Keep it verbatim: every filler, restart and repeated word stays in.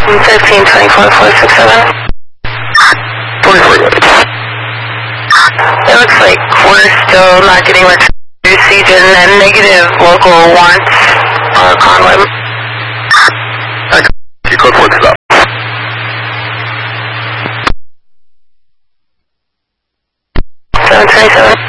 Fifteen twenty-four four six seven. twenty-four. It looks like we're still not getting much usage and then negative local wants on Conway. You code four stop. seven twenty-seven.